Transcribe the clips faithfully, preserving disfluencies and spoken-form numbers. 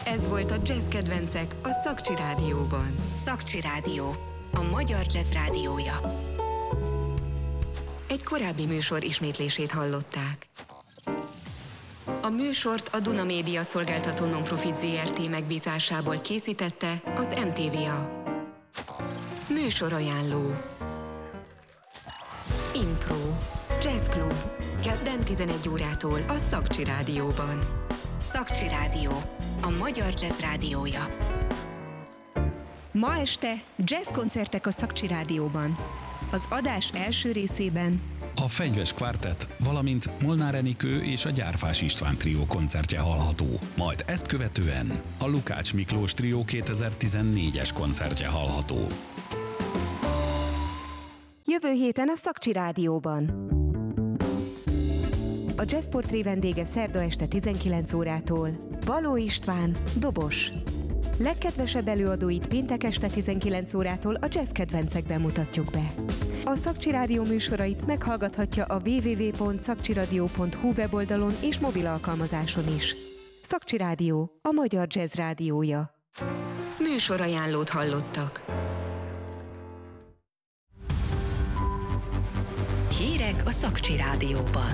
Ez volt a Jazz Kedvencek a Szakcsi Rádióban. Szakcsi Rádió, a magyar jazz rádiója. Egy korábbi műsor ismétlését hallották. A műsort a Duna Média Szolgáltató Nonprofit Zé Er Té megbízásából készítette az em té vé á. Műsorajánló: Impro, Jazz Club, kedden tizenegy órától a Szakcsi Rádióban. Szakcsi Rádió, a magyar jazz rádiója. Ma este jazzkoncertek a Szakcsi Rádióban. Az adás első részében a Fenyves Kvártett, valamint Molnár Enikő és a Gyárfás István trió koncertje hallható. Majd ezt követően a Lukács Miklós trió kétezer-tizennégyes koncertje hallható. Jövő héten a Szakcsi Rádióban. A Jazzportré vendége szerda este tizenkilenc órától Baló István, dobos. Legkedvesebb előadóit péntek este tizenkilenc órától a Jazz Kedvencekben mutatjuk be. A Szakcsi Rádió műsorait meghallgathatja a double-u double-u double-u pont szakcsiradio pont hu weboldalon és mobil alkalmazáson is. Szakcsi Rádió, a magyar jazz rádiója. Műsorajánlót hallottak. Hírek a Szakcsi Rádióban.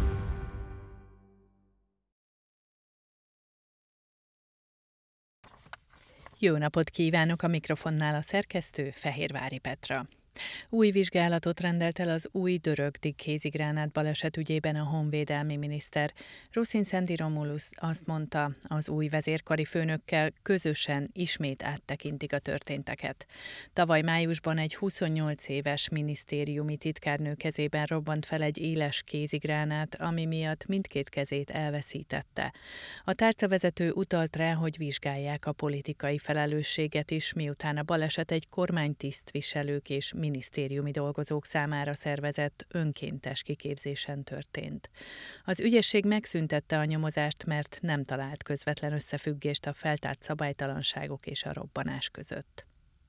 Jó napot kívánok, a mikrofonnál a szerkesztő, Fehérvári Petra. Új vizsgálatot rendelt el az új dörögdi kézigránát baleset ügyében a honvédelmi miniszter. Ruszin Szendi Romulus azt mondta, az új vezérkari főnökkel közösen ismét áttekintik a történteket. Tavaly májusban egy huszonnyolc éves minisztériumi titkárnő kezében robbant fel egy éles kézigránát, ami miatt mindkét kezét elveszítette. A tárcavezető utalt rá, hogy vizsgálják a politikai felelősséget is, miután a baleset egy kormánytisztviselők és minisztériumi dolgozók számára szervezett önkéntes kiképzésen történt. Az ügyészség megszüntette a nyomozást, mert nem talált közvetlen összefüggést a feltárt szabálytalanságok és a robbanás között.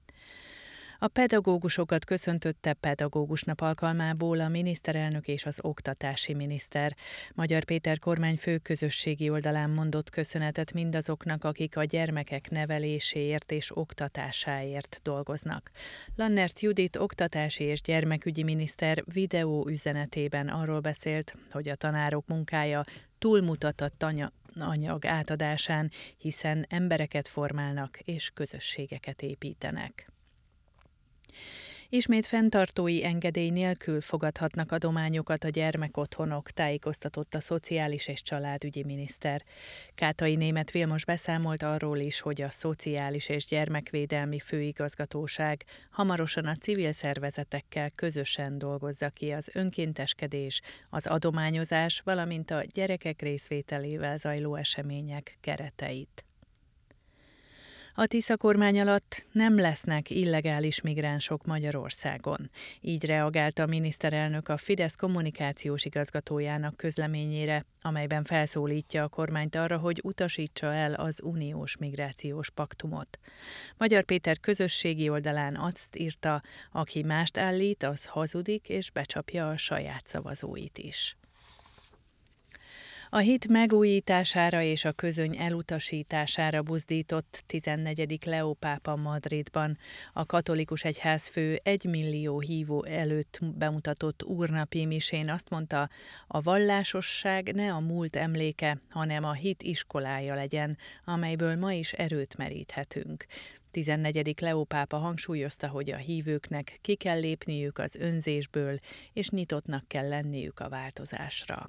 A pedagógusokat köszöntötte pedagógusnap alkalmából a miniszterelnök és az oktatási miniszter. Magyar Péter kormányfő közösségi oldalán mondott köszönetet mindazoknak, akik a gyermekek neveléséért és oktatásáért dolgoznak. Lannert Judit oktatási és gyermekügyi miniszter videó üzenetében arról beszélt, hogy a tanárok munkája túlmutat a tanya anyag átadásán, hiszen embereket formálnak és közösségeket építenek. Ismét fenntartói engedély nélkül fogadhatnak adományokat a gyermekotthonok, tájékoztatott a Szociális és Családügyi miniszter. Kátai Németh Vilmos beszámolt arról is, hogy a Szociális és Gyermekvédelmi Főigazgatóság hamarosan a civil szervezetekkel közösen dolgozza ki az önkénteskedés, az adományozás, valamint a gyerekek részvételével zajló események kereteit. A Tisza kormány alatt nem lesznek illegális migránsok Magyarországon. Így reagált a miniszterelnök a Fidesz kommunikációs igazgatójának közleményére, amelyben felszólítja a kormányt arra, hogy utasítsa el az uniós migrációs paktumot. Magyar Péter közösségi oldalán azt írta, aki mást állít, az hazudik és becsapja a saját szavazóit is. A hit megújítására és a közöny elutasítására buzdított tizennegyedik Leó pápa Madridban. A katolikus egyházfő egymillió hívó előtt bemutatott úrnapi misén azt mondta, a vallásosság ne a múlt emléke, hanem a hit iskolája legyen, amelyből ma is erőt meríthetünk. tizennegyedik Leó pápa hangsúlyozta, hogy a hívőknek ki kell lépniük az önzésből, és nyitottnak kell lenniük a változásra.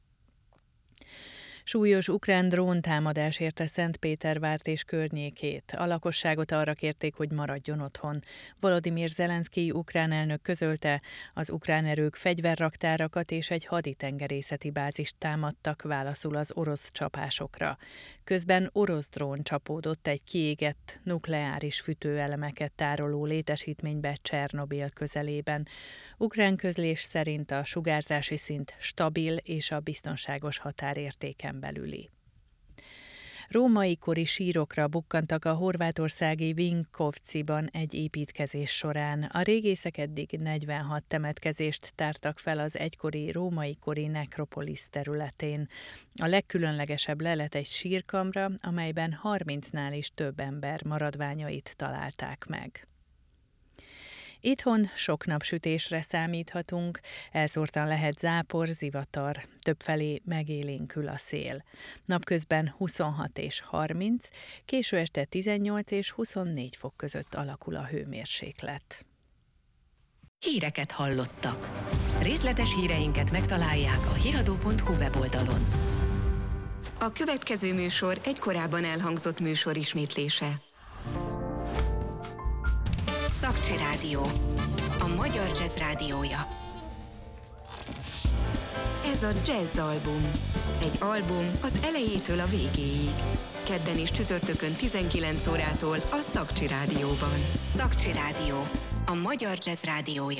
Súlyos ukrán dróntámadás érte Szentpétervárt és környékét. A lakosságot arra kérték, hogy maradjon otthon. Volodymyr Zelenszkij ukrán elnök közölte, az ukrán erők fegyverraktárakat és egy haditengerészeti bázist támadtak válaszul az orosz csapásokra. Közben orosz drón csapódott egy kiégett nukleáris fűtőelemeket tároló létesítménybe Csernobil közelében. Ukrán közlés szerint a sugárzási szint stabil és a biztonságos határértéken belüli. Római kori sírokra bukkantak a horvátországi Vinkovciban egy építkezés során. A régészek eddig negyvenhat temetkezést tártak fel az egykori római kori nekropolisz területén. A legkülönlegesebb lelet egy sírkamra, amelyben harmincnál is több ember maradványait találták meg. Itthon sok napsütésre számíthatunk, elszórtan lehet zápor, zivatar, többfelé megélénkül a szél. Napközben huszonhat és harminc, késő este tizennyolc és huszonnégy fok között alakul a hőmérséklet. Híreket hallottak. Részletes híreinket megtalálják a hiradó pont hu weboldalon. A következő műsor egy korábban elhangzott műsor ismétlése. Szakcsi Rádió, a magyar jazz rádiója. Ez a jazz album. Egy album az elejétől a végéig. Kedden és csütörtökön tizenkilenc órától a Szakcsi Rádióban. Szakcsi Rádió, a magyar jazz rádiója.